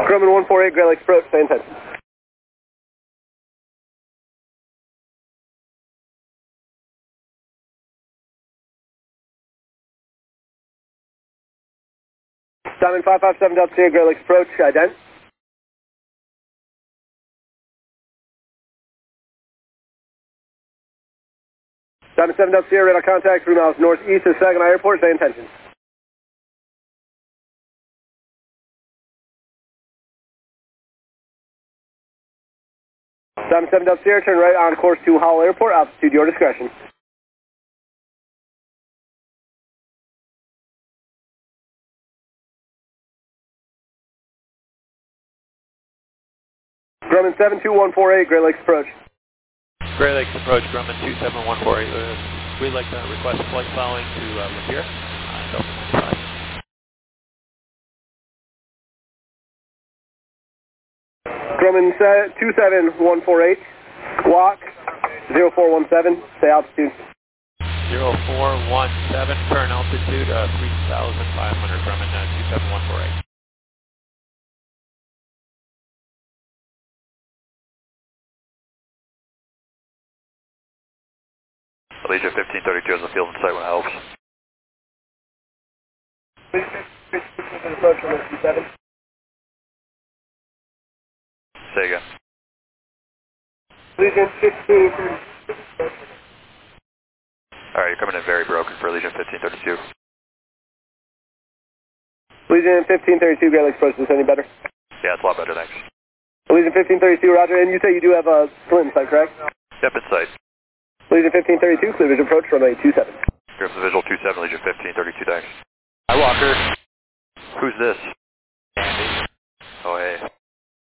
Grumman 148, Great Lakes approach, same attention. Diamond 557 Delta Sierra, Great Lakes approach, ident. Diamond 7 Delta Sierra, radar contact 3 miles northeast of Saginaw Airport, same attention. Diamond 7 Delta Sierra, turn right on course to Howell Airport, altitude your discretion. Grumman 72148, Great Lakes approach. Great Lakes approach, Grumman 27148. We'd like to request a flight following to Lapeer, Delta 95. Grumman 27148, walk 0417, say altitude. 0417, current altitude 3,500, Grumman 27148. Legion 1532 has the field in sight when it helps. Approach from 27. Say again. Legion 1532. Alright, you're coming in very broken for Legion 1532. Legion 1532, Great Lakes approach, is this any better? Yeah, it's a lot better, thanks. Legion 1532, roger, and you say you do have a Clinton site, correct? Yep, in sight. Legion 1532, clear vision approach from a 27. Here's the visual 27, Legion 1532, thanks. Hi, Walker. Who's this? Andy. Oh, hey.